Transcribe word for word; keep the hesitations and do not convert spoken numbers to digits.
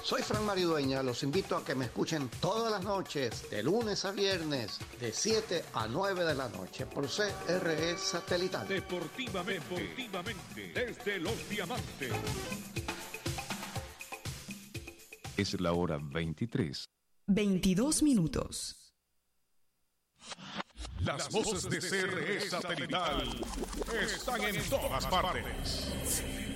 Soy Fran Maridueña, los invito a que me escuchen todas las noches, de lunes a viernes, de siete a nueve de la noche, por C R E Satelital. Deportivamente, deportivamente, desde Los Diamantes. Es la hora veintitrés. veintidós minutos. Las voces de C R E Satelital están en todas partes.